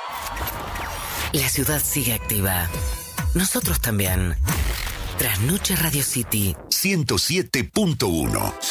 La ciudad sigue activa. Nosotros también. Trasnoche Radio City 107.1